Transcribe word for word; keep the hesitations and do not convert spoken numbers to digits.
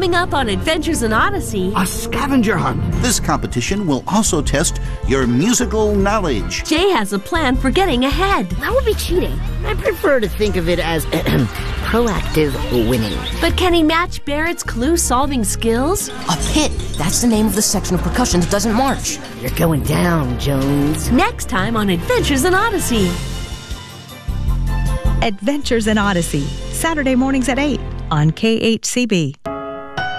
Coming up on Adventures in Odyssey, a scavenger hunt. This competition will also test your musical knowledge. Jay has a plan for getting ahead. That would be cheating. I prefer to think of it as proactive winning. But can he match Barrett's clue-solving skills? A pit. That's the name of the section of percussion that doesn't march. You're going down, Jones. Next time on Adventures in Odyssey. Adventures in Odyssey, Saturday mornings at eight on K H C B.